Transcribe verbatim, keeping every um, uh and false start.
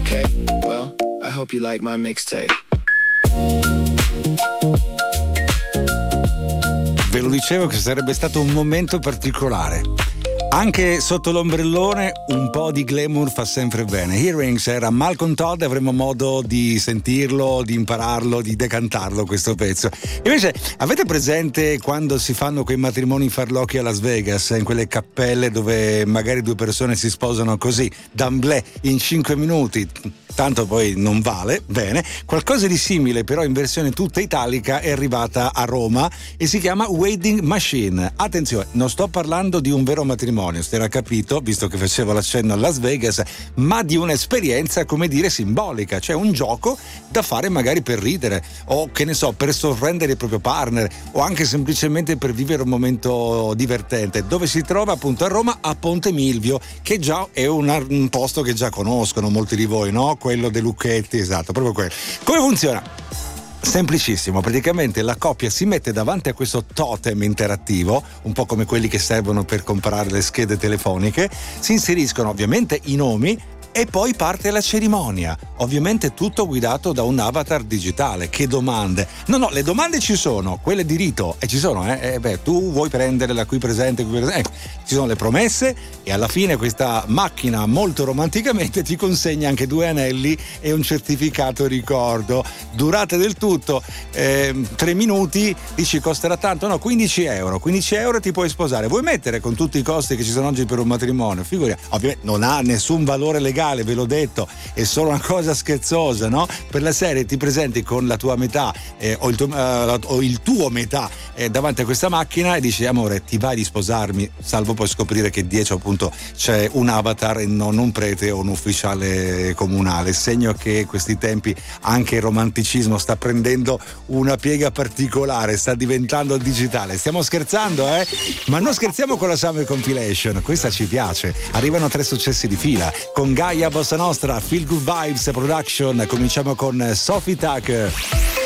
Okay, well, I hope you like my mixtape. Ve lo dicevo che sarebbe stato un momento particolare. Anche sotto l'ombrellone un po' di glamour fa sempre bene. Earrings era Malcolm Todd, avremo modo di sentirlo, di impararlo, di decantarlo questo pezzo. Invece avete presente quando si fanno quei matrimoni farlocchi a Las Vegas, in quelle cappelle dove magari due persone si sposano così, d'amblè, in cinque minuti? Tanto poi non vale, bene. Qualcosa di simile però in versione tutta italica è arrivata a Roma e si chiama Wedding Machine. Attenzione, non sto parlando di un vero matrimonio, si era capito, visto che facevo l'accenno a Las Vegas, ma di un'esperienza, come dire, simbolica, cioè un gioco da fare magari per ridere o, che ne so, per sorprendere il proprio partner o anche semplicemente per vivere un momento divertente, dove si trova appunto a Roma, a Ponte Milvio, che già è un, un posto che già conoscono molti di voi, no? Quello dei Lucchetti, esatto, proprio quello. Come funziona? Semplicissimo, praticamente la coppia si mette davanti a questo totem interattivo, un po' come quelli che servono per comprare le schede telefoniche, si inseriscono ovviamente i nomi e poi parte la cerimonia, ovviamente tutto guidato da un avatar digitale. Che domande? No, no, le domande ci sono, quelle di rito, e ci sono, eh? eh beh, tu vuoi prendere la qui presente, qui presente. Ecco, ci sono le promesse e alla fine questa macchina molto romanticamente ti consegna anche due anelli e un certificato ricordo. Durata del tutto eh, tre minuti, dici costerà tanto? No, quindici euro, quindici euro ti puoi sposare. Vuoi mettere con tutti i costi che ci sono oggi per un matrimonio? Figurati, ovviamente non ha nessun valore legale, ve l'ho detto, è solo una cosa scherzosa, no? Per la serie ti presenti con la tua metà eh, o, il tuo, uh, o il tuo metà eh, davanti a questa macchina e dici amore ti vai di sposarmi, salvo poi scoprire che dietro appunto c'è un avatar e non un prete o un ufficiale comunale, segno che questi tempi anche il romanticismo sta prendendo una piega particolare, sta diventando digitale. Stiamo scherzando, eh? Ma non scherziamo con la Summer Compilation, questa ci piace. Arrivano tre successi di fila con Gaia Bossa Nostra, Feel Good Vibes Production. Cominciamo con Sophie Tucker.